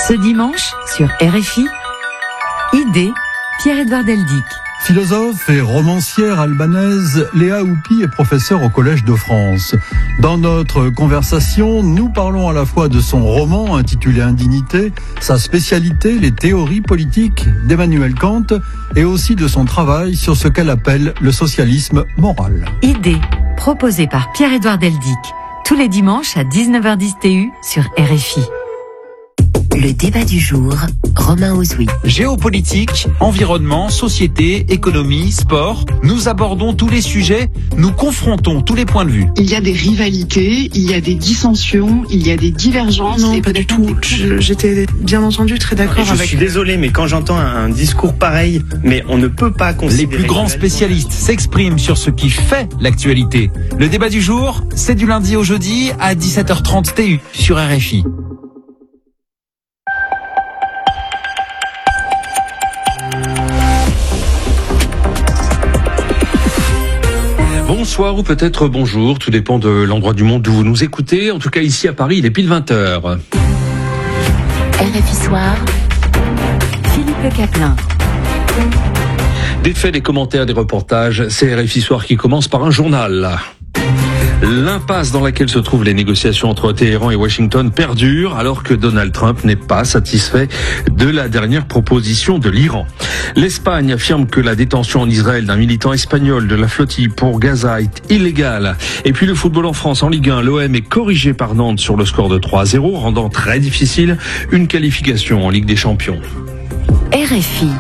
Ce dimanche, sur RFI, Idée, Pierre-Edouard Deldic. Philosophe et romancière albanaise, Léa Houpi est professeure au Collège de France. Dans notre conversation, nous parlons à la fois de son roman intitulé Indignité, sa spécialité, les théories politiques d'Emmanuel Kant, et aussi de son travail sur ce qu'elle appelle le socialisme moral. Idée, proposée par Pierre-Edouard Deldic, tous les dimanches à 19h10 TU sur RFI. Le débat du jour, Romain Ozoui. Géopolitique, environnement, société, économie, sport, nous abordons tous les sujets, nous confrontons tous les points de vue. Il y a des rivalités, il y a des dissensions, il y a des divergences. Non, pas du tout. J'étais bien entendu très d'accord avec... Je suis désolé, mais quand j'entends un discours pareil, mais on ne peut pas considérer... Les plus grands spécialistes s'expriment sur ce qui fait l'actualité. Le débat du jour, c'est du lundi au jeudi à 17h30 TU sur RFI. Bonsoir ou peut-être bonjour, tout dépend de l'endroit du monde où vous nous écoutez. En tout cas, ici à Paris, il est pile 20h. RFI Soir, Philippe Le Caplin. Des faits, des commentaires, des reportages, c'est RFI Soir qui commence par un journal. L'impasse dans laquelle se trouvent les négociations entre Téhéran et Washington perdure alors que Donald Trump n'est pas satisfait de la dernière proposition de l'Iran. L'Espagne affirme que la détention en Israël d'un militant espagnol de la flottille pour Gaza est illégale. Et puis le football en France, en Ligue 1, l'OM est corrigé par Nantes sur le score de 3-0, rendant très difficile une qualification en Ligue des Champions. RFI.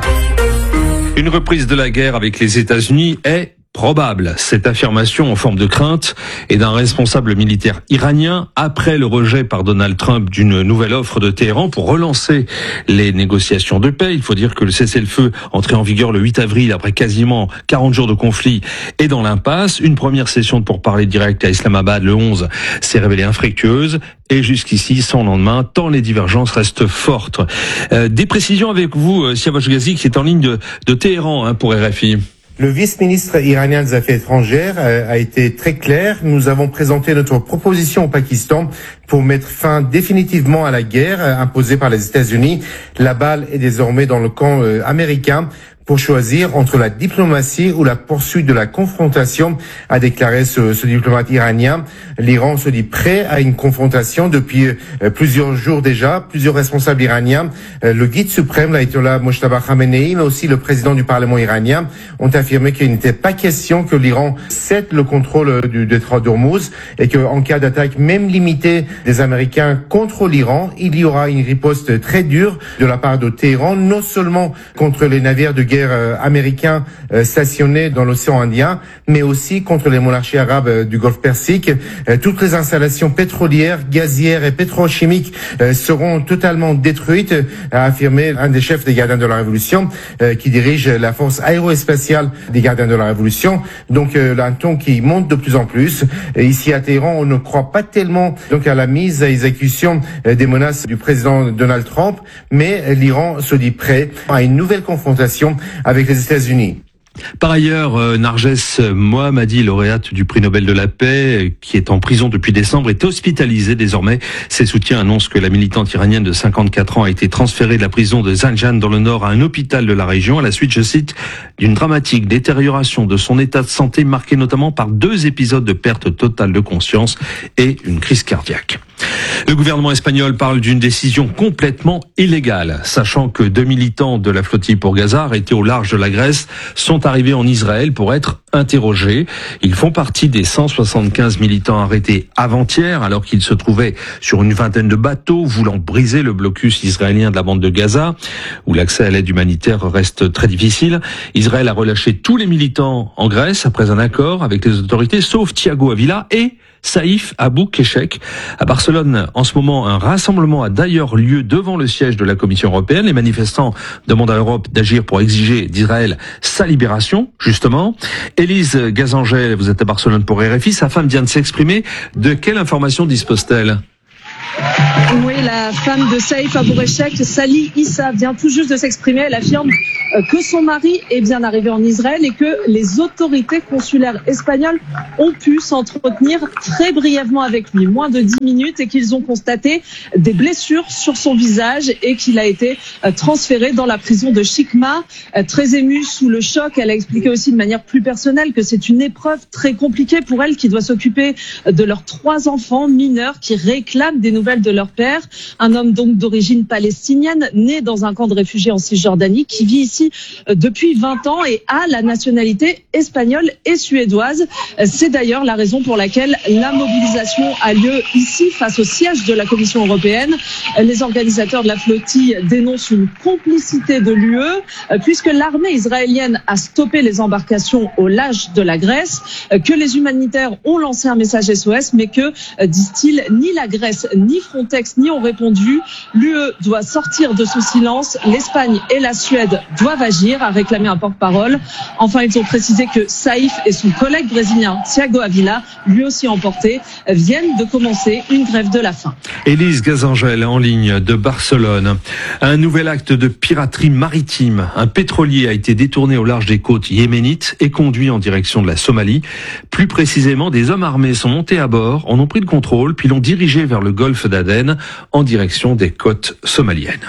Une reprise de la guerre avec les États-Unis est probable. Cette affirmation en forme de crainte est d'un responsable militaire iranien après le rejet par Donald Trump d'une nouvelle offre de Téhéran pour relancer les négociations de paix. Il faut dire que le cessez-le-feu entré en vigueur le 8 avril après quasiment 40 jours de conflit est dans l'impasse. Une première session de pourparlers direct à Islamabad le 11 s'est révélée infructueuse et jusqu'ici sans lendemain tant les divergences restent fortes. Des précisions avec vous, Siavash Ghazi, qui est en ligne de Téhéran pour RFI. Le vice-ministre iranien des Affaires étrangères a été très clair. Nous avons présenté notre proposition au Pakistan pour mettre fin définitivement à la guerre imposée par les États-Unis. La balle est désormais dans le camp américain pour choisir entre la diplomatie ou la poursuite de la confrontation, a déclaré ce diplomate iranien. L'Iran se dit prêt à une confrontation depuis plusieurs jours déjà. Plusieurs responsables iraniens, le guide suprême, l'ayatollah Mojtaba Khamenei, mais aussi le président du Parlement iranien, ont affirmé qu'il n'était pas question que l'Iran cède le contrôle du détroit d'Ormuz et qu'en cas d'attaque même limitée des Américains contre l'Iran, il y aura une riposte très dure de la part de Téhéran, non seulement contre les navires de guerre américains stationnés dans l'océan Indien, mais aussi contre les monarchies arabes du Golfe Persique. Toutes les installations pétrolières, gazières et pétrochimiques seront totalement détruites, a affirmé un des chefs des gardiens de la Révolution, qui dirige la force aérospatiale des gardiens de la Révolution. Donc un ton qui monte de plus en plus. Et ici à Téhéran, on ne croit pas tellement donc à la mise à exécution des menaces du président Donald Trump, mais l'Iran se dit prêt à une nouvelle confrontation avec les États-Unis. Par ailleurs, Narges Mohammadi, lauréate du prix Nobel de la paix, qui est en prison depuis décembre, est hospitalisée désormais. Ses soutiens annoncent que la militante iranienne de 54 ans a été transférée de la prison de Zanjan dans le nord à un hôpital de la région à la suite, je cite, d'une dramatique détérioration de son état de santé marqué notamment par 2 épisodes de perte totale de conscience et une crise cardiaque. Le gouvernement espagnol parle d'une décision complètement illégale, sachant que 2 militants de la flottille pour Gaza, arrêtés au large de la Grèce, sont arrivés en Israël pour être interrogés. Ils font partie des 175 militants arrêtés avant-hier, alors qu'ils se trouvaient sur une vingtaine de bateaux voulant briser le blocus israélien de la bande de Gaza, où l'accès à l'aide humanitaire reste très difficile. Israël a relâché tous les militants en Grèce après un accord avec les autorités, sauf Thiago Avila et Saïf Abou Keshek. À Barcelone, en ce moment, un rassemblement a d'ailleurs lieu devant le siège de la Commission européenne. Les manifestants demandent à l'Europe d'agir pour exiger d'Israël sa libération, justement. Élise Gazangel, vous êtes à Barcelone pour RFI. Sa femme vient de s'exprimer. De quelle information dispose-t-elle ? Oui, la femme de Saïf Abou-Reshek, Sali Issa, vient tout juste de s'exprimer. Elle affirme que son mari est bien arrivé en Israël et que les autorités consulaires espagnoles ont pu s'entretenir très brièvement avec lui, moins de 10 minutes, et qu'ils ont constaté des blessures sur son visage et qu'il a été transféré dans la prison de Chikma. Très émue, sous le choc, elle a expliqué aussi de manière plus personnelle que c'est une épreuve très compliquée pour elle qui doit s'occuper de leurs 3 enfants mineurs qui réclament des nouvelles de leur père, un homme donc d'origine palestinienne, né dans un camp de réfugiés en Cisjordanie, qui vit ici depuis 20 ans et a la nationalité espagnole et suédoise. C'est d'ailleurs la raison pour laquelle la mobilisation a lieu ici face au siège de la Commission européenne. Les organisateurs de la flottille dénoncent une complicité de l'UE puisque l'armée israélienne a stoppé les embarcations au large de la Grèce, que les humanitaires ont lancé un message SOS mais que, disent-ils, ni la Grèce ni Frontex n'y ont répondu. L'UE doit sortir de son silence. L'Espagne et la Suède doivent agir, a réclamé un porte-parole. Enfin, ils ont précisé que Saïf et son collègue brésilien Thiago Avila, lui aussi emporté, viennent de commencer une grève de la faim. Élise Gazangel en ligne de Barcelone. Un nouvel acte de piraterie maritime. Un pétrolier a été détourné au large des côtes yéménites et conduit en direction de la Somalie. Plus précisément, des hommes armés sont montés à bord, en ont pris le contrôle, puis l'ont dirigé vers le golfe d'Aden en direction des côtes somaliennes.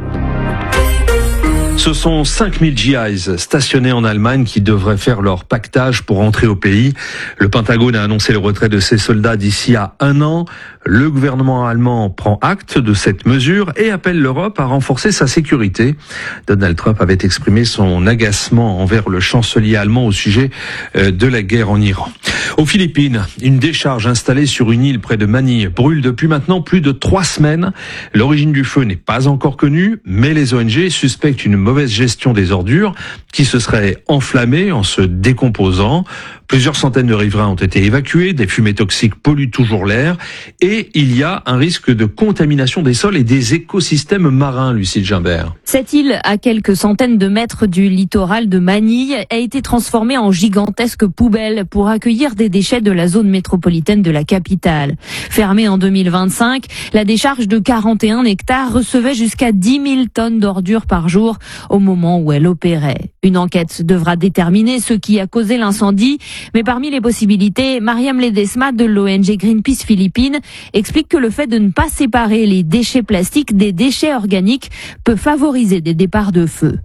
Ce sont 5000 GIs stationnés en Allemagne qui devraient faire leur pactage pour entrer au pays. Le Pentagone a annoncé le retrait de ses soldats d'ici à 1 an. Le gouvernement allemand prend acte de cette mesure et appelle l'Europe à renforcer sa sécurité. Donald Trump avait exprimé son agacement envers le chancelier allemand au sujet de la guerre en Iran. Aux Philippines, une décharge installée sur une île près de Manille brûle depuis maintenant plus de 3 semaines. L'origine du feu n'est pas encore connue, mais les ONG suspectent une mauvaise gestion des ordures qui se seraient enflammées en se décomposant. Plusieurs centaines de riverains ont été évacués, des fumées toxiques polluent toujours l'air et il y a un risque de contamination des sols et des écosystèmes marins, Lucille Gimbert. Cette île, à quelques centaines de mètres du littoral de Manille, a été transformée en gigantesque poubelle pour accueillir des déchets de la zone métropolitaine de la capitale. Fermée en 2025, la décharge de 41 hectares recevait jusqu'à 10 000 tonnes d'ordures par jour au moment où elle opérait. Une enquête devra déterminer ce qui a causé l'incendie, mais parmi les possibilités, Mariam Ledesma de l'ONG Greenpeace Philippines explique que le fait de ne pas séparer les déchets plastiques des déchets organiques peut favoriser des départs de feu.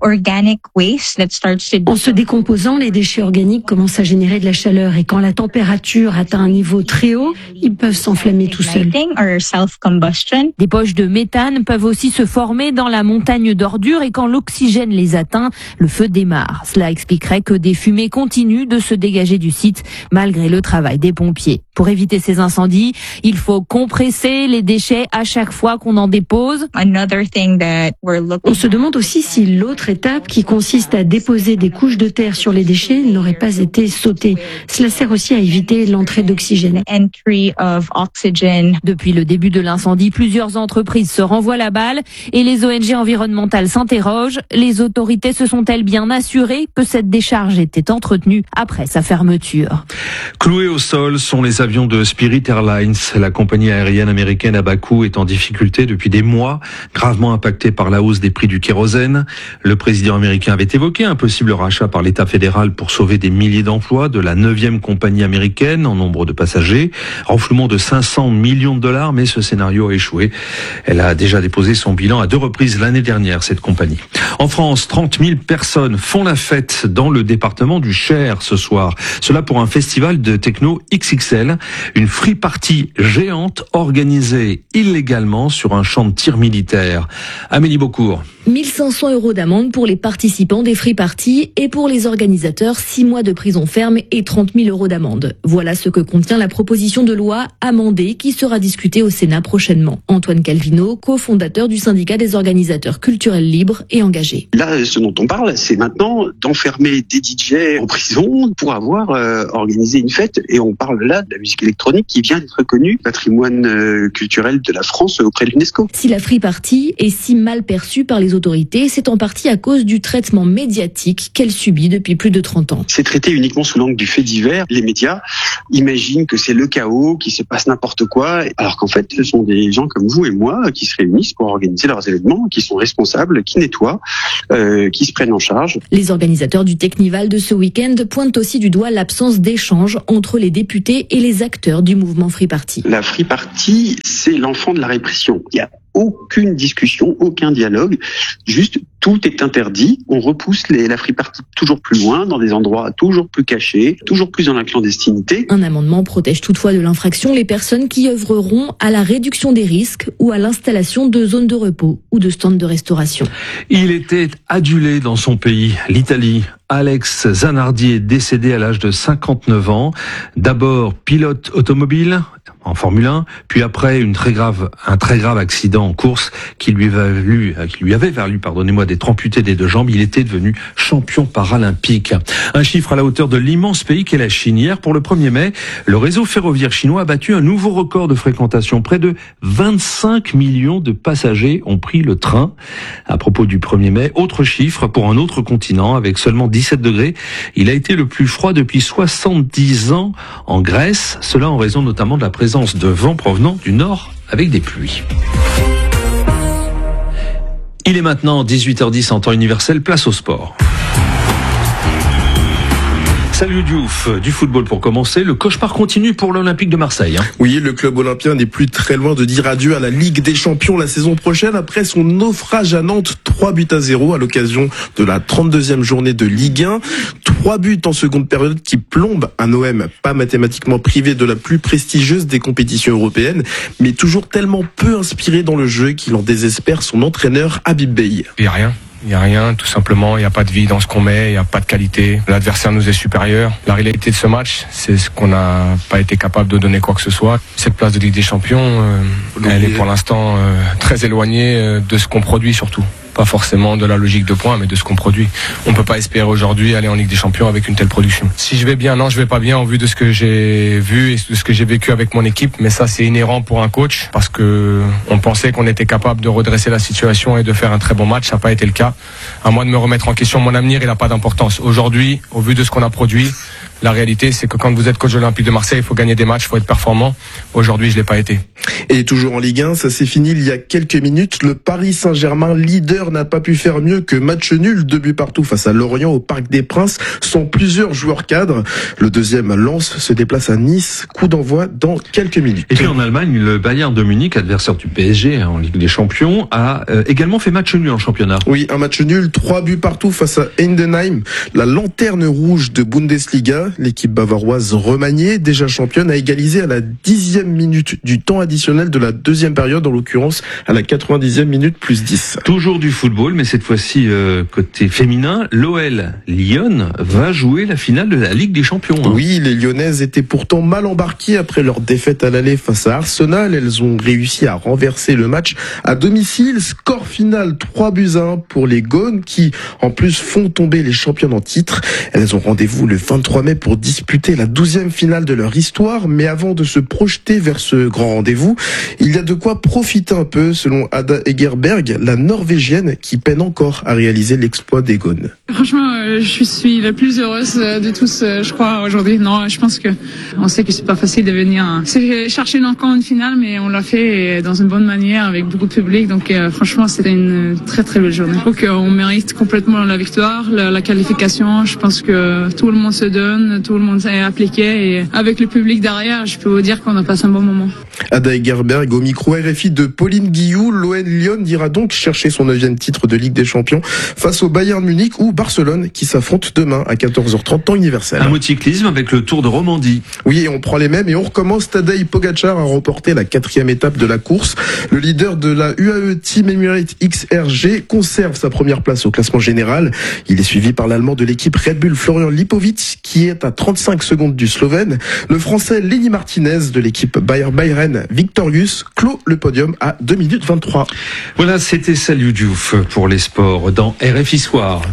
En se décomposant, les déchets organiques commencent à générer de la chaleur et quand la température atteint un niveau très haut, ils peuvent s'enflammer tout seuls. Des poches de méthane peuvent aussi se former dans la montagne d'ordures et quand l'oxygène les atteint, le feu démarre. Cela expliquerait que des fumées continuent de se dégager du site malgré le travail des pompiers. Pour éviter ces incendies, il faut compresser les déchets à chaque fois qu'on en dépose. On se demande aussi si l'autre étape qui consiste à déposer des couches de terre sur les déchets n'aurait pas été sautée. Cela sert aussi à éviter l'entrée d'oxygène. Depuis le début de l'incendie, plusieurs entreprises se renvoient la balle et les ONG environnementales s'interrogent. Les autorités se sont-elles bien assurées que cette décharge était entretenue après sa fermeture? Cloués au sol sont les avions de Spirit Airlines. La compagnie aérienne américaine à bas coût est en difficulté depuis des mois, gravement impactée par la hausse des prix du kérosène. Le président américain avait évoqué un possible rachat par l'État fédéral pour sauver des milliers d'emplois de la 9e compagnie américaine en nombre de passagers. Renflouement de 500 millions de dollars, mais ce scénario a échoué. Elle a déjà déposé son bilan à 2 reprises l'année dernière, cette compagnie. En France, 30 000 personnes font la fête dans le département du Cher ce soir. Cela pour un festival de techno XXL, une free party géante organisée illégalement sur un champ de tir militaire. Amélie Beaucourt. 1 500 € d'amende pour les participants des free parties et pour les organisateurs 6 mois de prison ferme et 30 000 € d'amende. Voilà ce que contient la proposition de loi amendée qui sera discutée au Sénat prochainement. Antoine Calvino, cofondateur du syndicat des organisateurs culturels libres et engagés. Là, ce dont on parle, c'est maintenant d'enfermer des DJ en prison pour avoir organisé une fête. Et on parle là de la musique électronique qui vient d'être reconnue patrimoine patrimoine culturel de la France auprès de l'UNESCO. Si la free party est si mal perçue par les autorités, c'est en partie à cause du traitement médiatique qu'elle subit depuis plus de 30 ans. C'est traité uniquement sous l'angle du fait divers. Les médias imaginent que c'est le chaos, qu'il se passe n'importe quoi, alors qu'en fait, ce sont des gens comme vous et moi qui se réunissent pour organiser leurs événements, qui sont responsables, qui nettoient, qui se prennent en charge. Les organisateurs du Technival de ce week-end pointent aussi du doigt l'absence d'échange entre les députés et les acteurs du mouvement Free Party. La Free Party, c'est l'enfant de la répression. Il y a aucune discussion, aucun dialogue, juste tout est interdit. On repousse la Free Party toujours plus loin, dans des endroits toujours plus cachés, toujours plus dans la clandestinité. Un amendement protège toutefois de l'infraction les personnes qui œuvreront à la réduction des risques ou à l'installation de zones de repos ou de stands de restauration. Il était adulé dans son pays, l'Italie. Alex Zanardi est décédé à l'âge de 59 ans. D'abord pilote automobile en Formule 1, puis après un très grave accident en course qui lui avait valu, d'être amputé des deux jambes. Il était devenu champion paralympique. Un chiffre à la hauteur de l'immense pays qu'est la Chine. Hier, pour le 1er mai, le réseau ferroviaire chinois a battu un nouveau record de fréquentation. Près de 25 millions de passagers ont pris le train. À propos du 1er mai, autre chiffre pour un autre continent avec seulement 17 degrés. Il a été le plus froid depuis 70 ans en Grèce. Cela en raison notamment de la présence de vent provenant du nord avec des pluies. Il est maintenant 18h10 en temps universel, place au sport. Salut Diouf, du football pour commencer. Le cauchemar continue pour l'Olympique de Marseille. Oui, le club olympien n'est plus très loin de dire adieu à la Ligue des Champions la saison prochaine après son naufrage à Nantes, 3-0 à l'occasion de la 32e journée de Ligue 1. 3 buts en seconde période qui plombent un OM pas mathématiquement privé de la plus prestigieuse des compétitions européennes, mais toujours tellement peu inspiré dans le jeu qu'il en désespère son entraîneur Habib Beye. Il n'y a rien, tout simplement. Il n'y a pas de vie dans ce qu'on met, il n'y a pas de qualité. L'adversaire nous est supérieur. La réalité de ce match, c'est ce qu'on n'a pas été capable de donner quoi que ce soit. Cette place de Ligue des Champions, elle est pour l'instant très éloignée de ce qu'on produit surtout. Pas forcément de la logique de points, mais de ce qu'on produit. On peut pas espérer aujourd'hui aller en Ligue des Champions avec une telle production. Si je vais bien, non, je vais pas bien en vue de ce que j'ai vu et de ce que j'ai vécu avec mon équipe. Mais ça, c'est inhérent pour un coach parce que on pensait qu'on était capable de redresser la situation et de faire un très bon match. Ça n'a pas été le cas. À moi de me remettre en question, mon avenir, il n'a pas d'importance. Aujourd'hui, au vu de ce qu'on a produit, la réalité, c'est que quand vous êtes coach de l'Olympique de Marseille, il faut gagner des matchs, il faut être performant. Aujourd'hui, je l'ai pas été. Et toujours en Ligue 1, ça s'est fini il y a quelques minutes. Le Paris Saint-Germain, leader, n'a pas pu faire mieux que match nul, 2 buts partout face à Lorient au Parc des Princes, sans plusieurs joueurs cadres. Le deuxième, Lens, se déplace à Nice. Coup d'envoi dans quelques minutes. Et puis en Allemagne, le Bayern de Munich, adversaire du PSG en Ligue des Champions, a également fait match nul en championnat. Oui, un match nul, 3 buts partout face à Heidenheim, la lanterne rouge de Bundesliga. L'équipe bavaroise remaniée, déjà championne, a égalisé à la 10e minute du temps additionnel de la deuxième période, en l'occurrence à la 90e minute plus 10. Toujours du football, mais cette fois-ci côté féminin, l'OL Lyon va jouer la finale de la Ligue des Champions. Oui, les Lyonnaises étaient pourtant mal embarquées après leur défaite à l'aller face à Arsenal. Elles ont réussi à renverser le match à domicile. Score final 3-1 pour les Gaunes qui, en plus, font tomber les championnes en titre. Elles ont rendez-vous le 23 mai pour disputer la 12e finale de leur histoire. Mais avant de se projeter vers ce grand rendez-vous, il y a de quoi profiter un peu, selon Ada Egerberg, la Norvégienne qui peine encore à réaliser l'exploit des Gaunes. Franchement, je suis la plus heureuse de tous, je crois, aujourd'hui. Non, je pense que on sait que c'est pas facile de venir chercher encore une finale, mais on l'a fait dans une bonne manière avec beaucoup de public. Donc, franchement, c'était une très très belle journée. Donc, on mérite complètement la victoire, la qualification. Je pense que tout le monde se donne, tout le monde s'est appliqué, et avec le public derrière, je peux vous dire qu'on a passé un bon moment. Ada Egerberg au micro RFI de Pauline Guillou. L'OL Lyon ira donc chercher son 9e titre de Ligue des Champions face au Bayern Munich ou Barcelone qui s'affrontent demain à 14h30 temps universel. Un mot de cyclisme avec le Tour de Romandie. Oui, et on prend les mêmes et on recommence. Tadej Pogacar a remporté la 4e étape de la course. Le leader de la UAE Team Emirates XRG conserve sa première place au classement général. Il est suivi par l'Allemand de l'équipe Red Bull Florian Lipovic qui est à 35 secondes du Slovène. Le Français Lenny Martinez de l'équipe Bayer-Bayern Victorious clôt le podium à 2 minutes 23. Voilà, c'était Salut Diouf pour les sports dans RFI Soir.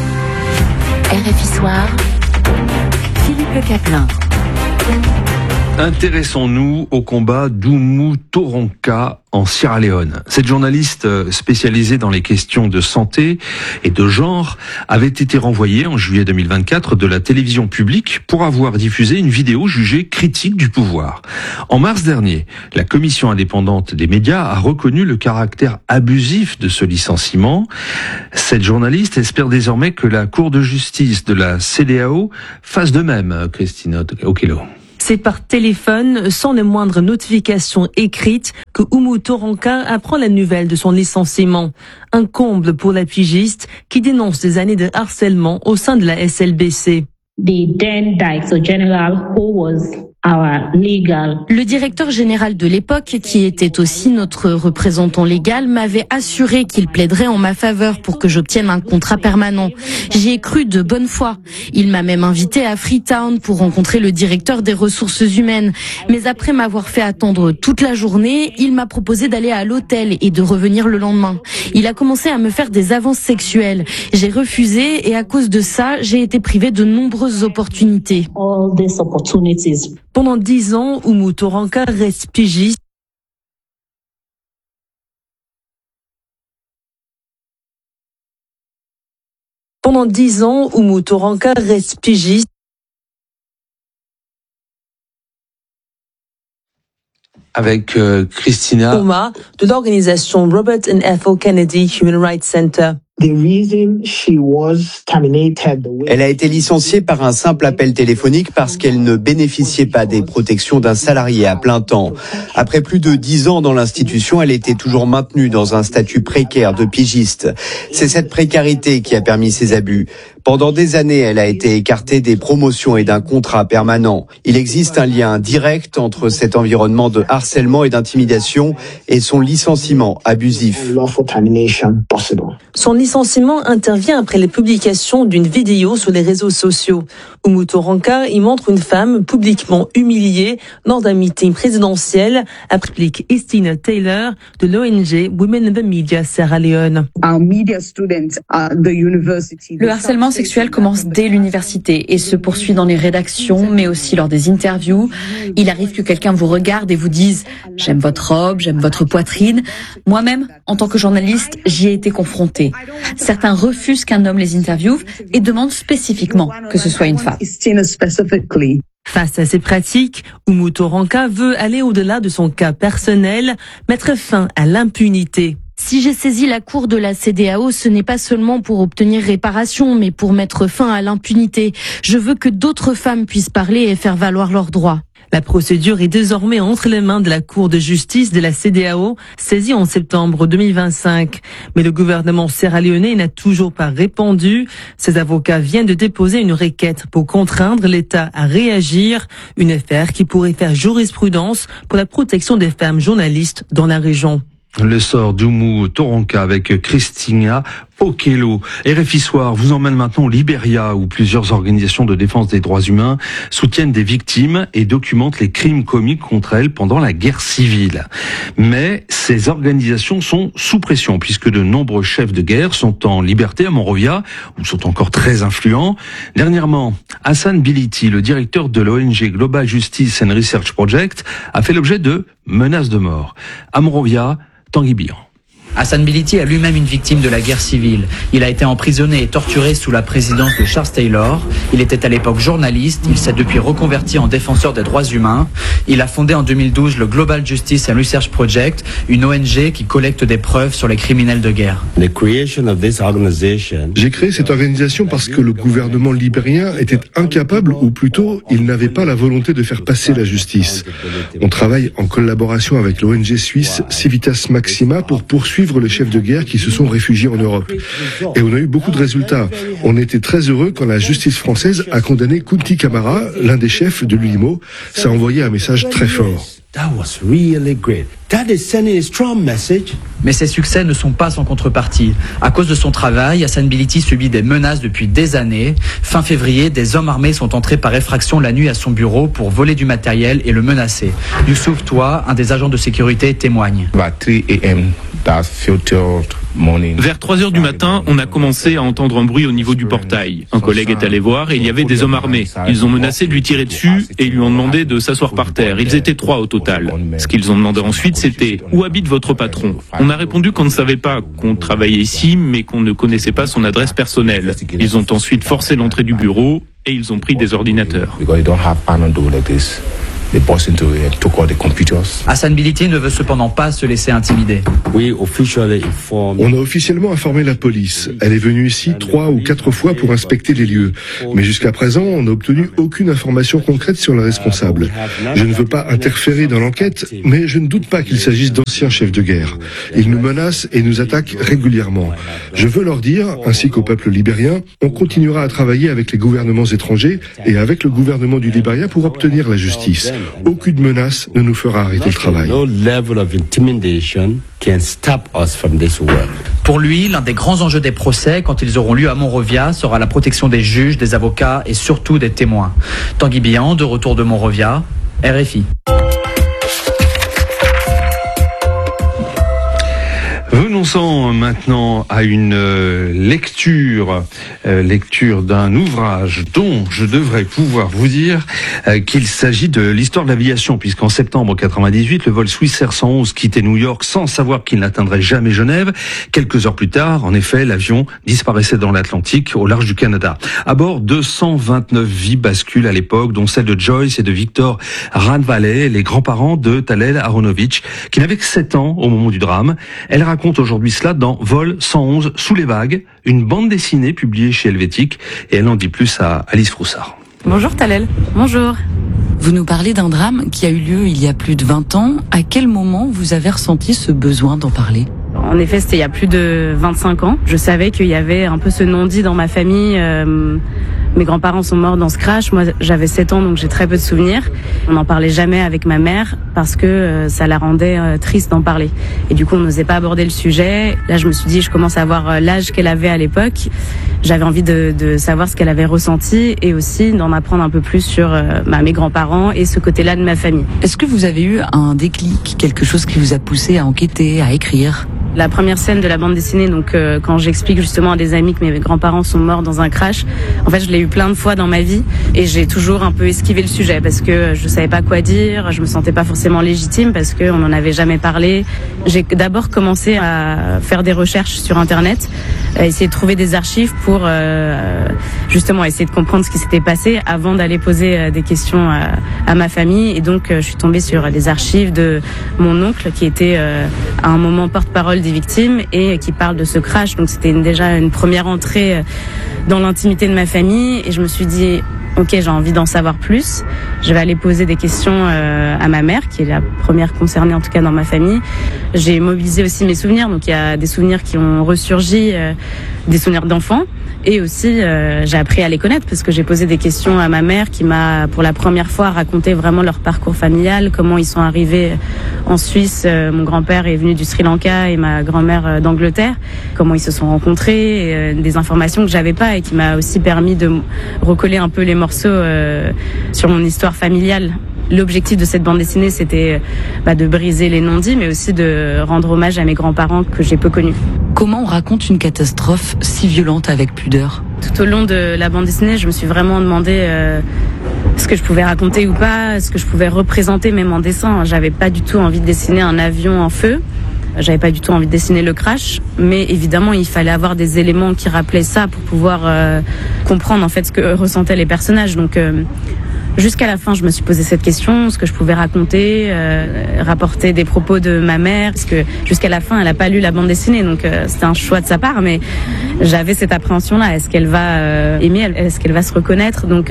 RFI Soir, Philippe Le Caplin. Intéressons-nous au combat d'Oumou Toronka en Sierra Leone. Cette journaliste spécialisée dans les questions de santé et de genre avait été renvoyée en juillet 2024 de la télévision publique pour avoir diffusé une vidéo jugée critique du pouvoir. En mars dernier, la commission indépendante des médias a reconnu le caractère abusif de ce licenciement. Cette journaliste espère désormais que la Cour de justice de la CEDEAO fasse de même, Christina Okello. C'est par téléphone, sans les moindres notifications écrites, que Oumou Toronka apprend la nouvelle de son licenciement. Un comble pour la pigiste qui dénonce des années de harcèlement au sein de la SLBC. Le directeur général de l'époque, qui était aussi notre représentant légal, m'avait assuré qu'il plaiderait en ma faveur pour que j'obtienne un contrat permanent. J'y ai cru de bonne foi. Il m'a même invité à Freetown pour rencontrer le directeur des ressources humaines. Mais après m'avoir fait attendre toute la journée, il m'a proposé d'aller à l'hôtel et de revenir le lendemain. Il a commencé à me faire des avances sexuelles. J'ai refusé et à cause de ça, j'ai été privée de nombreuses opportunités. Pendant 10 ans, Oumou Toronka reste pigiste. Pendant 10 ans, Oumou Toronka reste pigiste. Avec Christina de l'organisation Robert and Ethel Kennedy Human Rights Center. Elle a été licenciée par un simple appel téléphonique parce qu'elle ne bénéficiait pas des protections d'un salarié à plein temps. Après plus de 10 ans dans l'institution, elle était toujours maintenue dans un statut précaire de pigiste. C'est cette précarité qui a permis ces abus. Pendant des années, elle a été écartée des promotions et d'un contrat permanent. Il existe un lien direct entre cet environnement de harcèlement et d'intimidation et son licenciement abusif. Son licenciement intervient après les publications d'une vidéo sur les réseaux sociaux. Oumou Toronka y montre une femme publiquement humiliée lors d'un meeting présidentiel, explique Istina Taylor de l'ONG Women in the Media Sierra Leone. Le harcèlement sexuel commence dès l'université et se poursuit dans les rédactions, mais aussi lors des interviews. Il arrive que quelqu'un vous regarde et vous dise « J'aime votre robe, j'aime votre poitrine ». Moi-même, en tant que journaliste, j'y ai été confrontée. Certains refusent qu'un homme les interviewe et demandent spécifiquement que ce soit une femme. Face à ces pratiques, Oumou Toronka veut aller au-delà de son cas personnel, mettre fin à l'impunité. Si j'ai saisi la cour de la CEDEAO, ce n'est pas seulement pour obtenir réparation, mais pour mettre fin à l'impunité. Je veux que d'autres femmes puissent parler et faire valoir leurs droits. La procédure est désormais entre les mains de la Cour de justice de la CEDEAO, saisie en septembre 2025. Mais le gouvernement sierra-léonais n'a toujours pas répondu. Ses avocats viennent de déposer une requête pour contraindre l'État à réagir, une affaire qui pourrait faire jurisprudence pour la protection des femmes journalistes dans la région. Le sort d'Oumou Toronka avec Christina Okello. RFI Soir vous emmène maintenant au Libéria où plusieurs organisations de défense des droits humains soutiennent des victimes et documentent les crimes commis contre elles pendant la guerre civile. Mais ces organisations sont sous pression puisque de nombreux chefs de guerre sont en liberté à Monrovia ou sont encore très influents. Dernièrement, Hassan Biliti, le directeur de l'ONG Global Justice and Research Project, a fait l'objet de menaces de mort. À Monrovia, Tanguy Bihan. Hassan Biliti est lui-même une victime de la guerre civile. Il a été emprisonné et torturé sous la présidence de Charles Taylor. Il était à l'époque journaliste. Il s'est depuis reconverti en défenseur des droits humains. Il a fondé en 2012 le Global Justice and Research Project, une ONG qui collecte des preuves sur les criminels de guerre. J'ai créé cette organisation parce que le gouvernement libérien était incapable, ou plutôt, il n'avait pas la volonté de faire passer la justice. On travaille en collaboration avec l'ONG suisse Civitas Maxima pour poursuivre les chefs de guerre qui se sont réfugiés en Europe. Et on a eu beaucoup de résultats. On était très heureux quand la justice française a condamné Kunti Kamara, l'un des chefs de l'UIMO. Ça a envoyé un message très fort. Mais ces succès ne sont pas sans contrepartie. À cause de son travail, Hassan Biliti subit des menaces depuis des années. Fin février, des hommes armés sont entrés par effraction la nuit à son bureau pour voler du matériel et le menacer. Youssouf Toua, un des agents de sécurité, témoigne. Vers 3 heures du matin, on a commencé à entendre un bruit au niveau du portail. Un collègue est allé voir et il y avait des hommes armés. Ils ont menacé de lui tirer dessus et ils lui ont demandé de s'asseoir par terre. Ils étaient 3 au total. Ce qu'ils ont demandé ensuite, c'était « Où habite votre patron ?» On a répondu qu'on ne savait pas, qu'on travaillait ici, mais qu'on ne connaissait pas son adresse personnelle. Ils ont ensuite forcé l'entrée du bureau et ils ont pris des ordinateurs. Hassan Biliti ne veut cependant pas se laisser intimider. On a officiellement informé la police. Elle est venue ici 3 ou 4 fois pour inspecter les lieux. Mais jusqu'à présent, on n'a obtenu aucune information concrète sur le responsable. Je ne veux pas interférer dans l'enquête, mais je ne doute pas qu'il s'agisse d'anciens chefs de guerre. Ils nous menacent et nous attaquent régulièrement. Je veux leur dire, ainsi qu'au peuple libérien, on continuera à travailler avec les gouvernements étrangers et avec le gouvernement du Libéria pour obtenir la justice. Aucune menace ne nous fera arrêter le travail. Pour lui, l'un des grands enjeux des procès, quand ils auront lieu à Monrovia, sera la protection des juges, des avocats et surtout des témoins. Tanguy Bihan, de retour de Monrovia, RFI. Venons-en maintenant à une lecture d'un ouvrage dont je devrais pouvoir vous dire qu'il s'agit de l'histoire de l'aviation, puisqu'en septembre 98, le vol Swissair 111 quittait New York sans savoir qu'il n'atteindrait jamais Genève. Quelques heures plus tard, en effet, l'avion disparaissait dans l'Atlantique au large du Canada. À bord, 229 vies basculent à l'époque, dont celle de Joyce et de Victor Ranvalet, les grands-parents de Talel Aronovitch, qui n'avait que 7 ans au moment du drame. Elle raconte aujourd'hui cela dans Vol 111 sous les vagues, une bande dessinée publiée chez Helvétique, et elle en dit plus à Alice Froussard. Bonjour Talel. Bonjour. Vous nous parlez d'un drame qui a eu lieu il y a plus de 20 ans. À quel moment vous avez ressenti ce besoin d'en parler ? En effet, c'était il y a plus de 25 ans. Je savais qu'il y avait un peu ce non-dit dans ma famille. Mes grands-parents sont morts dans ce crash. Moi, j'avais 7 ans, donc j'ai très peu de souvenirs. On n'en parlait jamais avec ma mère parce que ça la rendait triste d'en parler. Et du coup, on n'osait pas aborder le sujet. Là, je me suis dit, je commence à avoir l'âge qu'elle avait à l'époque. J'avais envie de savoir ce qu'elle avait ressenti et aussi d'en apprendre un peu plus sur mes grands-parents et ce côté-là de ma famille. Est-ce que vous avez eu un déclic, quelque chose qui vous a poussé à enquêter, à écrire ? La première scène de la bande dessinée, donc quand j'explique justement à des amis que mes grands-parents sont morts dans un crash, en fait je l'ai eu plein de fois dans ma vie et j'ai toujours un peu esquivé le sujet parce que je savais pas quoi dire, je me sentais pas forcément légitime parce qu'on n'en avait jamais parlé. J'ai d'abord commencé à faire des recherches sur internet, à essayer de trouver des archives pour justement essayer de comprendre ce qui s'était passé avant d'aller poser des questions à ma famille. Et donc je suis tombée sur des archives de mon oncle qui était à un moment porte-parole des victimes et qui parle de ce crash. Donc c'était déjà une première entrée dans l'intimité de ma famille et je me suis dit ok, j'ai envie d'en savoir plus. Je vais aller poser des questions à ma mère, qui est la première concernée en tout cas dans ma famille. J'ai mobilisé aussi mes souvenirs, donc il y a des souvenirs qui ont ressurgi, des souvenirs d'enfants. Et aussi, j'ai appris à les connaître parce que j'ai posé des questions à ma mère qui m'a, pour la première fois, raconté vraiment leur parcours familial, comment ils sont arrivés en Suisse. Mon grand-père est venu du Sri Lanka et ma grand-mère d'Angleterre. Comment ils se sont rencontrés, des informations que j'avais pas et qui m'a aussi permis de recoller un peu les morceaux sur mon histoire familiale. L'objectif de cette bande dessinée, c'était de briser les non-dits, mais aussi de rendre hommage à mes grands-parents que j'ai peu connus. Comment on raconte une catastrophe si violente avec pudeur ? Tout au long de la bande dessinée, je me suis vraiment demandé ce que je pouvais raconter ou pas, ce que je pouvais représenter même en dessin. J'avais pas du tout envie de dessiner un avion en feu. J'avais pas du tout envie de dessiner le crash, mais évidemment il fallait avoir des éléments qui rappelaient ça pour pouvoir comprendre en fait ce que ressentaient les personnages. Donc jusqu'à la fin, je me suis posé cette question, ce que je pouvais raconter, rapporter des propos de ma mère, parce que jusqu'à la fin, elle n'a pas lu la bande dessinée, donc c'était un choix de sa part, mais j'avais cette appréhension-là. Est-ce qu'elle va aimer, est-ce qu'elle va se reconnaître ? Donc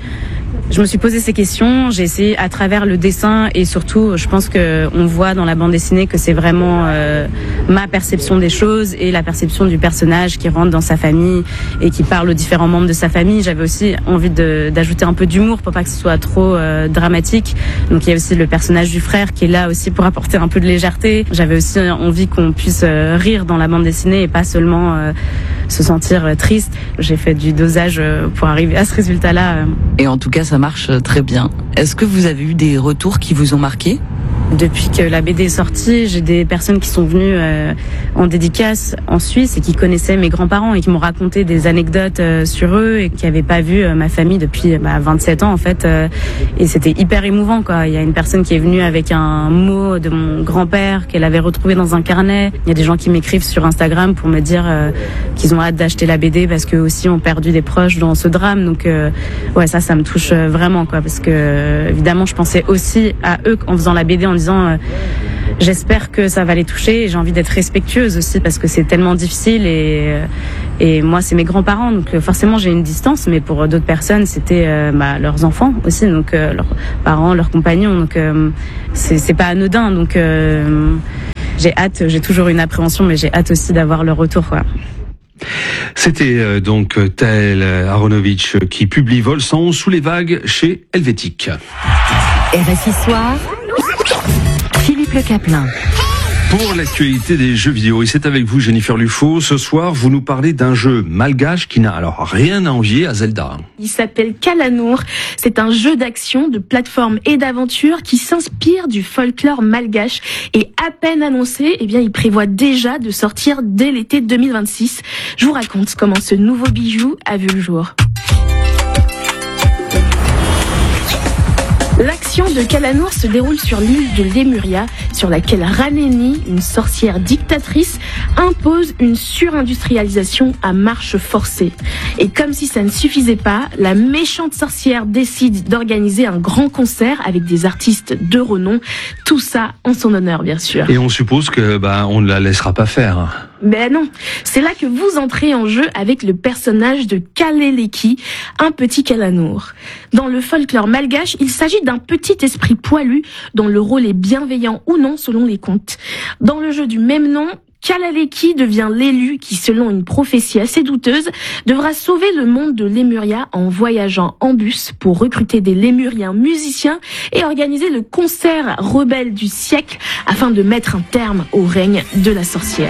je me suis posé ces questions, j'ai essayé à travers le dessin et surtout, je pense que on voit dans la bande dessinée que c'est vraiment ma perception des choses et la perception du personnage qui rentre dans sa famille et qui parle aux différents membres de sa famille. J'avais aussi envie d'ajouter un peu d'humour pour pas que ce soit trop dramatique. Donc il y a aussi le personnage du frère qui est là aussi pour apporter un peu de légèreté. J'avais aussi envie qu'on puisse rire dans la bande dessinée et pas seulement se sentir triste. J'ai fait du dosage pour arriver à ce résultat-là. Et en tout cas, ça marche très bien. Est-ce que vous avez eu des retours qui vous ont marqué ? Depuis que la BD est sortie, j'ai des personnes qui sont venues en dédicace en Suisse et qui connaissaient mes grands-parents et qui m'ont raconté des anecdotes sur eux et qui n'avaient pas vu ma famille depuis 27 ans en fait. Et c'était hyper émouvant, quoi. Il y a une personne qui est venue avec un mot de mon grand-père qu'elle avait retrouvé dans un carnet. Il y a des gens qui m'écrivent sur Instagram pour me dire qu'ils ont hâte d'acheter la BD parce qu'eux aussi ont perdu des proches dans ce drame. Donc ouais, ça me touche vraiment, quoi, parce que évidemment je pensais aussi à eux en faisant la BD en disant j'espère que ça va les toucher et j'ai envie d'être respectueuse aussi parce que c'est tellement difficile et moi c'est mes grands-parents donc forcément j'ai une distance, mais pour d'autres personnes c'était leurs enfants aussi, donc leurs parents, leurs compagnons, donc c'est pas anodin, donc j'ai hâte, j'ai toujours une appréhension, mais j'ai hâte aussi d'avoir le retour, quoi. C'était donc Taël Aronovitch qui publie Vol 111 sous les vagues chez Helvétique. RFI Soir, Philippe Le Caplin. Pour l'actualité des jeux vidéo, et c'est avec vous Jennifer Lufo. Ce soir, vous nous parlez d'un jeu malgache qui n'a alors rien à envier à Zelda. Il s'appelle Kalanour. C'est un jeu d'action, de plateforme et d'aventure qui s'inspire du folklore malgache. Et à peine annoncé, il prévoit déjà de sortir dès l'été 2026. Je vous raconte comment ce nouveau bijou a vu le jour. L'action de Kalanour se déroule sur l'île de Lemuria, sur laquelle Raneni, une sorcière dictatrice, impose une surindustrialisation à marche forcée. Et comme si ça ne suffisait pas, la méchante sorcière décide d'organiser un grand concert avec des artistes de renom. Tout ça en son honneur, bien sûr. Et on suppose que on ne la laissera pas faire. Ben non, c'est là que vous entrez en jeu avec le personnage de Kaleleki, un petit Kalanour. Dans le folklore malgache, il s'agit d'un petit esprit poilu dont le rôle est bienveillant ou non selon les contes. Dans le jeu du même nom, Kaleleki devient l'élu qui, selon une prophétie assez douteuse, devra sauver le monde de Lemuria en voyageant en bus pour recruter des Lémuriens musiciens et organiser le concert rebelle du siècle afin de mettre un terme au règne de la sorcière.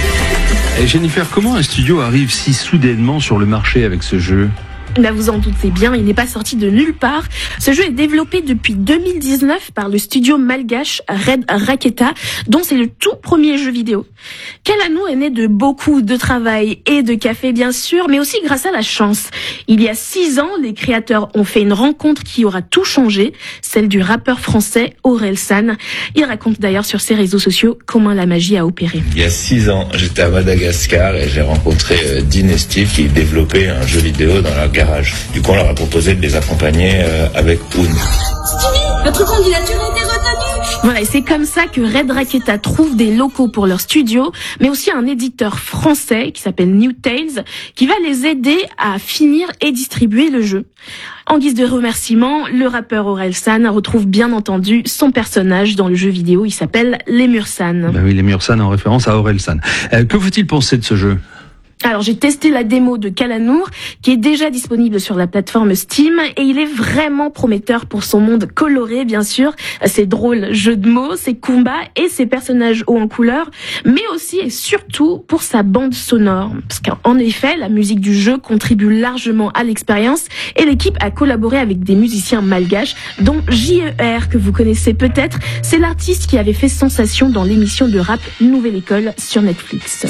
Et Jennifer, comment un studio arrive si soudainement sur le marché avec ce jeu ? Vous en doutez bien, il n'est pas sorti de nulle part. Ce jeu est développé depuis 2019 par le studio malgache Red Raketa, dont c'est le tout premier jeu vidéo. Kalanour est né de beaucoup de travail et de café, bien sûr, mais aussi grâce à la chance. Il y a 6 ans, les créateurs ont fait une rencontre qui aura tout changé, celle du rappeur français Orelsan. Il raconte d'ailleurs sur ses réseaux sociaux comment la magie a opéré. Il y a 6 ans, j'étais à Madagascar et j'ai rencontré Dean et Steve qui développaient un jeu vidéo dans leur garage. Du coup, on leur a proposé de les accompagner avec Oun. Votre candidature a été retenue. Voilà, et c'est comme ça que Red Raketa trouve des locaux pour leur studio, mais aussi un éditeur français qui s'appelle New Tales, qui va les aider à finir et distribuer le jeu. En guise de remerciement, le rappeur Orelsan retrouve bien entendu son personnage dans le jeu vidéo. Il s'appelle Lemursan. Oui, Lemursan en référence à Orelsan. Que faut-il penser de ce jeu ? Alors j'ai testé la démo de Kalanour qui est déjà disponible sur la plateforme Steam et il est vraiment prometteur pour son monde coloré, bien sûr, ses drôles jeux de mots, ses combats et ses personnages hauts en couleur, mais aussi et surtout pour sa bande sonore. Parce qu'en effet, la musique du jeu contribue largement à l'expérience et l'équipe a collaboré avec des musiciens malgaches, dont JER, que vous connaissez peut-être. C'est l'artiste qui avait fait sensation dans l'émission de rap Nouvelle École sur Netflix.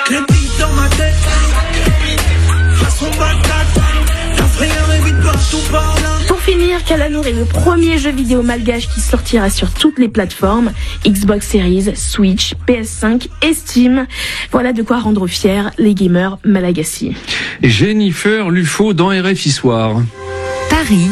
Pour finir, Kalanour est le premier jeu vidéo malgache qui sortira sur toutes les plateformes, Xbox Series, Switch, PS5 et Steam. Voilà de quoi rendre fiers les gamers malagasy. Jennifer Lufo dans RFI Soir. Paris,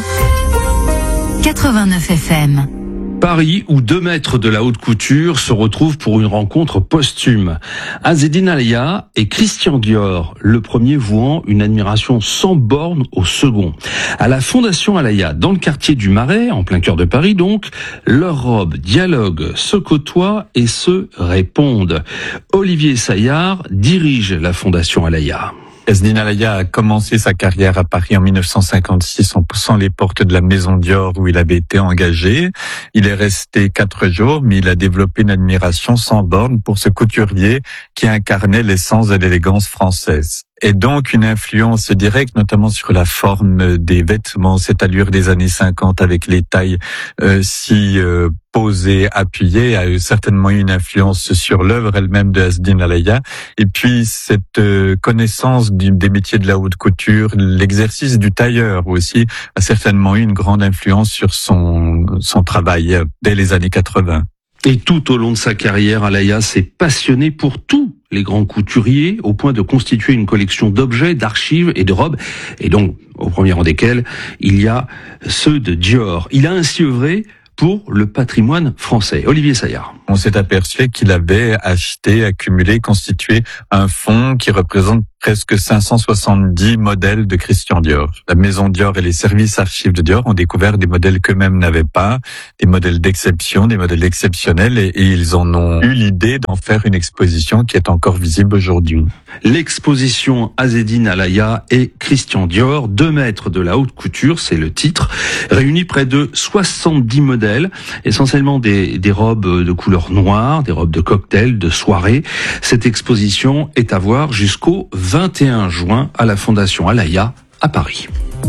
89 FM. Paris, où 2 maîtres de la haute couture se retrouvent pour une rencontre posthume. Azzedine Alaïa et Christian Dior, le premier vouant une admiration sans borne au second. À la Fondation Alaïa, dans le quartier du Marais, en plein cœur de Paris donc, leurs robes dialoguent, se côtoient et se répondent. Olivier Saillard dirige la Fondation Alaïa. Azzedine Alaïa a commencé sa carrière à Paris en 1956 en poussant les portes de la Maison Dior où il avait été engagé. Il est resté 4 jours, mais il a développé une admiration sans borne pour ce couturier qui incarnait l'essence de l'élégance française. Et donc une influence directe, notamment sur la forme des vêtements, cette allure des années 50 avec les tailles si posées, appuyées, a eu certainement une influence sur l'œuvre elle-même de Hasdin Alaya. Et puis cette connaissance des métiers de la haute couture, l'exercice du tailleur aussi, a certainement eu une grande influence sur son travail dès les années 80. Et tout au long de sa carrière, Alaya s'est passionné pour tous les grands couturiers, au point de constituer une collection d'objets, d'archives et de robes. Et donc, au premier rang desquels, il y a ceux de Dior. Il a ainsi œuvré pour le patrimoine français. Olivier Saillard. On s'est aperçu qu'il avait acheté, accumulé, constitué un fonds qui représente presque 570 modèles de Christian Dior. La maison Dior et les services archives de Dior ont découvert des modèles qu'eux-mêmes n'avaient pas, des modèles d'exception, des modèles exceptionnels, et ils en ont eu l'idée d'en faire une exposition qui est encore visible aujourd'hui. L'exposition Hasdin Alaya et Christian Dior, 2 maîtres de la haute couture, c'est le titre, réunit près de 70 modèles, essentiellement des robes de couleur noire, des robes de cocktail, de soirée. Cette exposition est à voir jusqu'au 21 juin à la Fondation Alaya à Paris.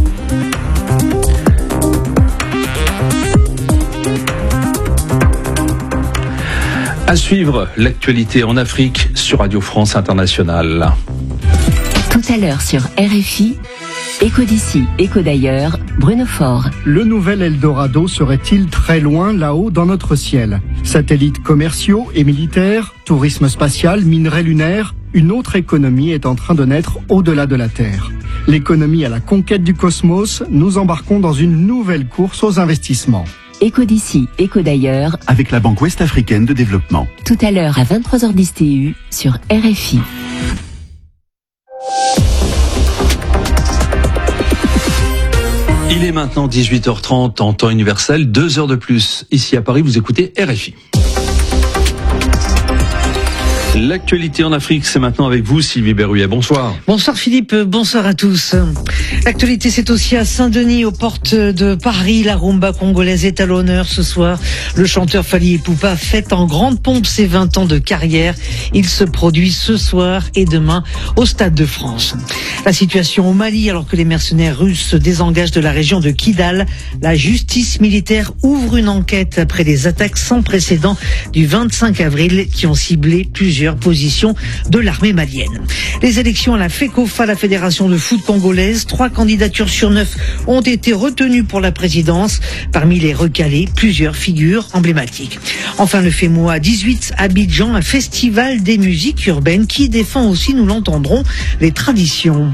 À suivre l'actualité en Afrique sur Radio France Internationale. Tout à l'heure sur RFI, Écho d'ici, écho d'ailleurs, Bruno Faure. Le nouvel Eldorado serait-il très loin là-haut dans notre ciel? Satellites commerciaux et militaires, tourisme spatial, minerais lunaires, une autre économie est en train de naître au-delà de la Terre. L'économie à la conquête du cosmos, nous embarquons dans une nouvelle course aux investissements. Écho d'ici, écho d'ailleurs, avec la Banque Ouest-Africaine de Développement. Tout à l'heure à 23h10 TU sur RFI. Il est maintenant 18h30 en temps universel, 2 heures de plus. Ici à Paris, vous écoutez RFI. L'actualité en Afrique, c'est maintenant avec vous, Sylvie Berruet. Bonsoir. Bonsoir Philippe, bonsoir à tous. L'actualité, c'est aussi à Saint-Denis, aux portes de Paris. La rumba congolaise est à l'honneur ce soir. Le chanteur Fally Ipupa fête en grande pompe ses 20 ans de carrière. Il se produit ce soir et demain au Stade de France. La situation au Mali, alors que les mercenaires russes se désengagent de la région de Kidal, la justice militaire ouvre une enquête après les attaques sans précédent du 25 avril qui ont ciblé plusieurs positions de l'armée malienne. Les élections à la FECOFA, la Fédération de foot congolaise, 3 candidatures sur 9 ont été retenues pour la présidence. Parmi les recalés, plusieurs figures emblématiques. Enfin, le FEMOA 18, Abidjan, un festival des musiques urbaines qui défend aussi, nous l'entendrons, les traditions.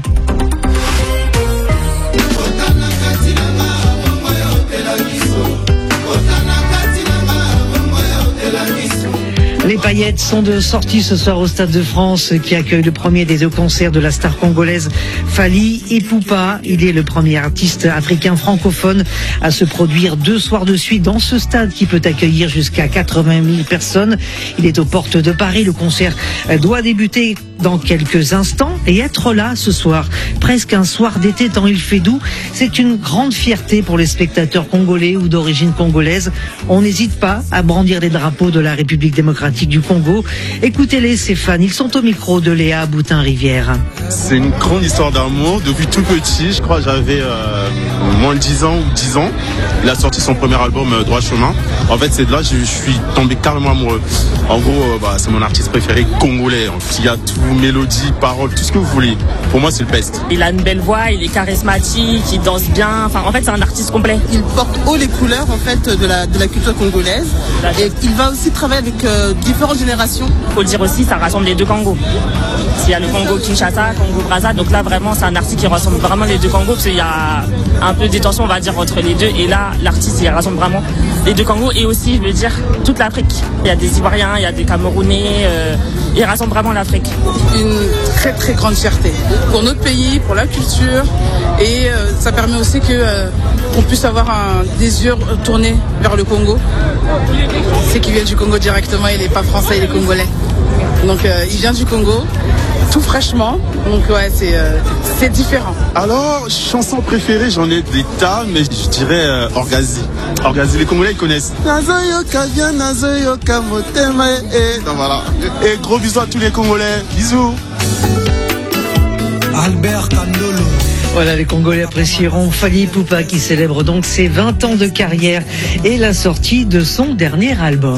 Les paillettes sont de sortie ce soir au Stade de France qui accueille le premier des 2 concerts de la star congolaise Fally Ipupa. Il est le premier artiste africain francophone à se produire 2 soirs de suite dans ce stade qui peut accueillir jusqu'à 80 000 personnes. Il est aux portes de Paris. Le concert doit débuter dans quelques instants et être là ce soir. Presque un soir d'été tant il fait doux. C'est une grande fierté pour les spectateurs congolais ou d'origine congolaise. On n'hésite pas à brandir les drapeaux de la République démocratique du Congo. Écoutez-les, ces fans, ils sont au micro de Léa Boutin-Rivière. C'est une grande histoire d'amour. Depuis tout petit, je crois que j'avais moins de 10 ans ou 10 ans. Il a sorti son premier album Droit Chemin. En fait, c'est de là que je suis tombé carrément amoureux. En gros, c'est mon artiste préféré congolais. Il y a tout, mélodie, paroles, tout ce que vous voulez. Pour moi, c'est le best. Il a une belle voix, il est charismatique, il danse bien. Enfin, en fait, c'est un artiste complet. Il porte haut les couleurs en fait de la culture congolaise. Et il va aussi travailler avec différentes générations. Faut le dire aussi, ça rassemble les 2 Congos. Il y a le Congo Kinshasa, Congo Brazza. Donc là, vraiment, c'est un artiste qui rassemble vraiment les 2 Congos parce qu'il y a un peu des tensions, on va dire, entre les deux. Et là, l'artiste, il rassemble vraiment les 2 Congos et aussi, je veux dire, toute l'Afrique. Il y a des Ivoiriens, il y a des Camerounais. Il rassemble vraiment l'Afrique. Une très très grande fierté pour notre pays, pour la culture. Et ça permet aussi qu'on puisse avoir des yeux tournés vers le Congo. C'est qu'il vient du Congo directement, il n'est pas français, il est congolais. Donc il vient du Congo, tout fraîchement, donc ouais, c'est différent. Alors, chanson préférée, j'en ai des tas, mais je dirais Orgazi. Orgazi, les Congolais ils connaissent. Nazoyoka vient, Nazoyoka motema, et donc voilà. Et gros bisous à tous les Congolais, bisous. Albert Candolo. Voilà, les Congolais apprécieront Fally Ipupa qui célèbre donc ses 20 ans de carrière et la sortie de son dernier album.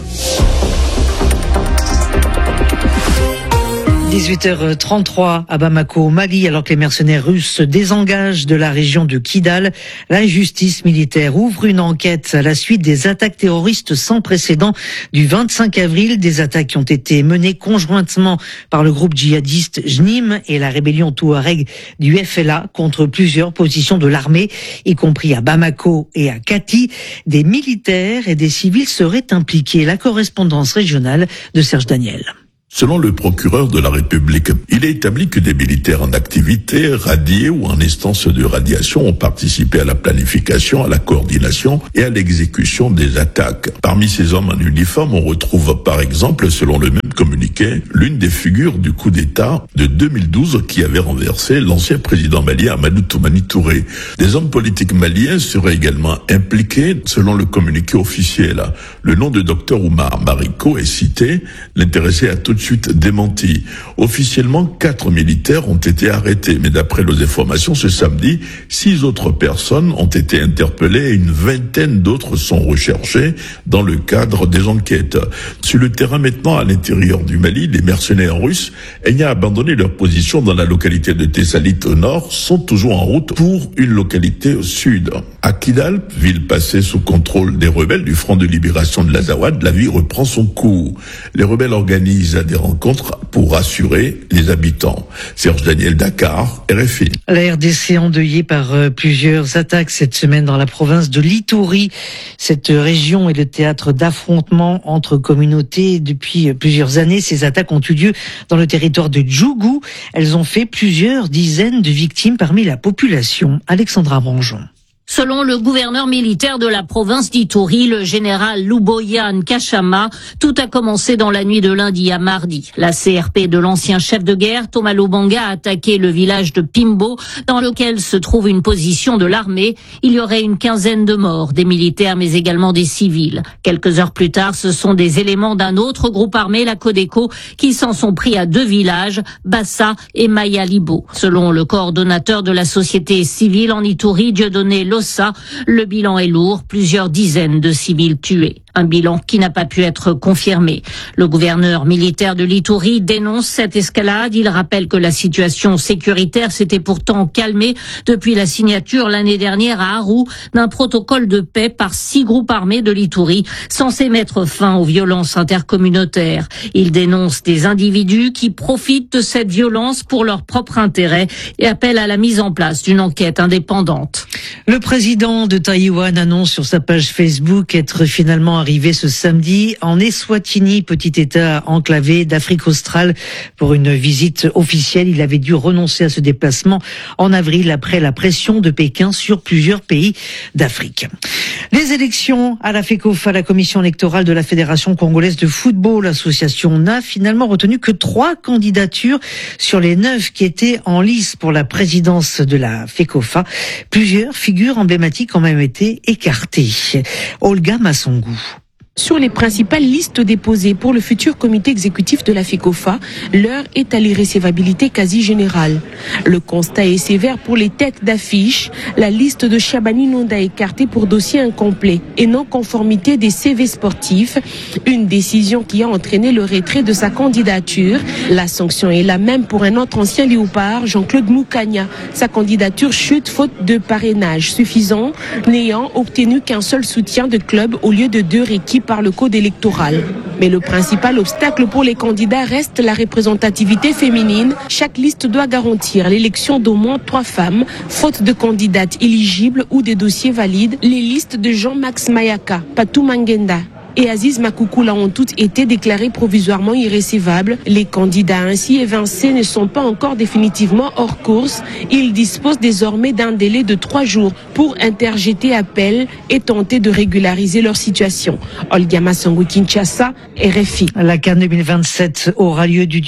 18h33 à Bamako, au Mali, alors que les mercenaires russes se désengagent de la région de Kidal, la justice militaire ouvre une enquête à la suite des attaques terroristes sans précédent du 25 avril, des attaques qui ont été menées conjointement par le groupe djihadiste JNIM et la rébellion touareg du FLA contre plusieurs positions de l'armée, y compris à Bamako et à Kati. Des militaires et des civils seraient impliqués. La correspondance régionale de Serge Daniel. Selon le procureur de la République, il est établi que des militaires en activité, radiés ou en instance de radiation ont participé à la planification, à la coordination et à l'exécution des attaques. Parmi ces hommes en uniforme, on retrouve par exemple, selon le même communiqué, l'une des figures du coup d'État de 2012 qui avait renversé l'ancien président malien Amadou Toumani Touré. Des hommes politiques maliens seraient également impliqués, selon le communiqué officiel. Le nom de Dr Oumar Mariko est cité, l'intéressé a tout de suite démenti. Officiellement, 4 militaires ont été arrêtés, mais d'après nos informations, ce samedi, 6 autres personnes ont été interpellées et une vingtaine d'autres sont recherchées dans le cadre des enquêtes. Sur le terrain maintenant, à l'intérieur du Mali, les mercenaires russes, ayant abandonné leur position dans la localité de Tessalit au nord, sont toujours en route pour une localité au sud. À Kidal, ville passée sous contrôle des rebelles du Front de libération de l'Azawad, la vie reprend son cours. Les rebelles organisent des rencontres pour rassurer les habitants. Serge Daniel, Dakar, RFI. La RDC endeuillée par plusieurs attaques cette semaine dans la province de l'Ituri. Cette région est le théâtre d'affrontements entre communautés depuis plusieurs années. Ces attaques ont eu lieu dans le territoire de Djougou. Elles ont fait plusieurs dizaines de victimes parmi la population. Alexandra Branjon. Selon le gouverneur militaire de la province d'Ituri, le général Luboyan Kachama, tout a commencé dans la nuit de lundi à mardi. La CRP de l'ancien chef de guerre, Thomas Lubanga, a attaqué le village de Pimbo, dans lequel se trouve une position de l'armée. Il y aurait une quinzaine de morts, des militaires mais également des civils. Quelques heures plus tard, ce sont des éléments d'un autre groupe armé, la Codeco, qui s'en sont pris à 2 villages, Bassa et Mayalibo. Selon le coordonnateur de la société civile en Ituri, Dieudonné Lossa, le bilan est lourd, plusieurs dizaines de civils tués. Un bilan qui n'a pas pu être confirmé. Le gouverneur militaire de l'Ituri dénonce cette escalade. Il rappelle que la situation sécuritaire s'était pourtant calmée depuis la signature l'année dernière à Arou d'un protocole de paix par 6 groupes armés de l'Ituri, censé mettre fin aux violences intercommunautaires. Il dénonce des individus qui profitent de cette violence pour leur propre intérêt et appelle à la mise en place d'une enquête indépendante. Le président de Taïwan annonce sur sa page Facebook être finalement arrivé ce samedi en Eswatini, petit État enclavé d'Afrique australe, pour une visite officielle. Il avait dû renoncer à ce déplacement en avril après la pression de Pékin sur plusieurs pays d'Afrique. Les élections à la FECOFA, la commission électorale de la Fédération congolaise de football, l'association n'a finalement retenu que 3 candidatures sur les 9 qui étaient en lice pour la présidence de la FECOFA. Plusieurs figures emblématiques ont même été écartées. Olga Massongou. Sur les principales listes déposées pour le futur comité exécutif de la FECOFA, l'heure est à l'irrécevabilité quasi générale. Le constat est sévère pour les têtes d'affiche. La liste de Chabani Nonda écartée pour dossier incomplet et non-conformité des CV sportifs. Une décision qui a entraîné le retrait de sa candidature. La sanction est la même pour un autre ancien léopard, Jean-Claude Moukania. Sa candidature chute faute de parrainage suffisant, n'ayant obtenu qu'un seul soutien de club au lieu de 2 requis par le code électoral. Mais le principal obstacle pour les candidats reste la représentativité féminine. Chaque liste doit garantir l'élection d'au moins 3 femmes, faute de candidates éligibles ou des dossiers valides. Les listes de Jean-Max Mayaka, Patou Mangenda et Aziz Makoukoula ont toutes été déclarées provisoirement irrécevables. Les candidats ainsi évincés ne sont pas encore définitivement hors course. Ils disposent désormais d'un délai de 3 jours pour interjeter appel et tenter de régulariser leur situation. Olga Massongou, Kinshasa, RFI. La CAN 2027 aura lieu du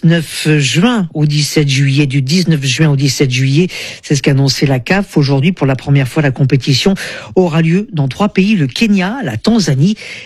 19 juin au 17 juillet. Du 19 juin au 17 juillet, c'est ce qu'a annoncé la CAF. Aujourd'hui, pour la première fois, la compétition aura lieu dans 3 pays, le Kenya, la Tanzanie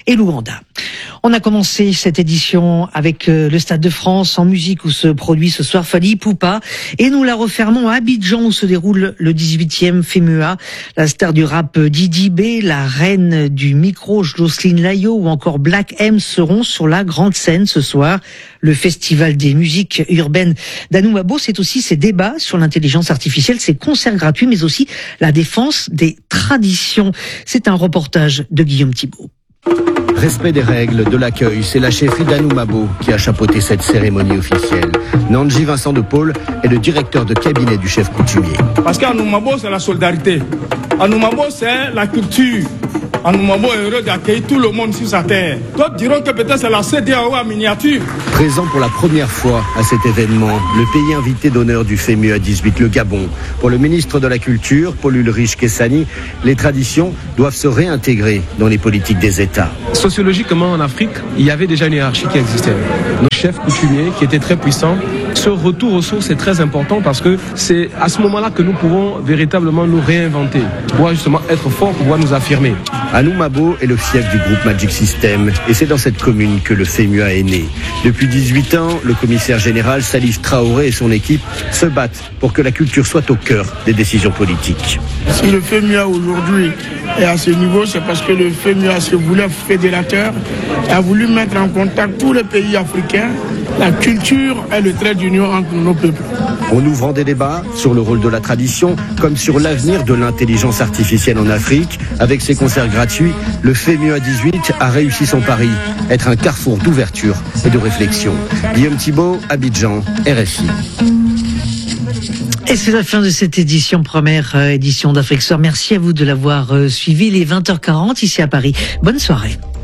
et l'Ouganda. On a commencé cette édition avec le Stade de France en musique où se produit ce soir Fally Ipupa et nous la refermons à Abidjan où se déroule le 18e FEMUA. La star du rap Didi B, la reine du micro Jocelyne Layo ou encore Black M seront sur la grande scène ce soir. Le festival des musiques urbaines d'Anoumabo, c'est aussi ses débats sur l'intelligence artificielle, ses concerts gratuits mais aussi la défense des traditions. C'est un reportage de Guillaume Thibault. Respect des règles, de l'accueil, c'est la chefferie d'Anoumabo qui a chapeauté cette cérémonie officielle. Nandji Vincent de Paul est le directeur de cabinet du chef coutumier. Parce qu'Anoumabo, c'est la solidarité. Anoumabo, c'est la culture. Anoumabo est heureux d'accueillir tout le monde sur sa terre. D'autres diront que peut-être c'est la CEDEAO en miniature. Présent pour la première fois à cet événement, le pays invité d'honneur du FEMUA 18, le Gabon. Pour le ministre de la Culture, Paul Ulrich Kessani, les traditions doivent se réintégrer dans les politiques des États. Sociologiquement, en Afrique, il y avait déjà une hiérarchie qui existait. Nos chefs coutumiers, qui étaient très puissants, ce retour aux sources est très important parce que c'est à ce moment-là que nous pouvons véritablement nous réinventer, pouvoir justement être forts, pouvoir nous affirmer. Anoumabo est le fief du groupe Magic System et c'est dans cette commune que le FEMUA est né. Depuis 18 ans, le commissaire général Salif Traoré et son équipe se battent pour que la culture soit au cœur des décisions politiques. Si le FEMUA aujourd'hui est à ce niveau, c'est parce que le FEMUA se voulait fédérateur et a voulu mettre en contact tous les pays africains. La culture est le trait d'union entre nos peuples. En ouvrant des débats sur le rôle de la tradition, comme sur l'avenir de l'intelligence artificielle en Afrique, avec ses concerts gratuits, le FEMUA 18 a réussi son pari, être un carrefour d'ouverture et de réflexion. Guillaume Thibault, Abidjan, RFI. Et c'est la fin de cette édition, première édition d'Afrique Soir. Merci à vous de l'avoir suivi. Il est 20h40 ici à Paris. Bonne soirée.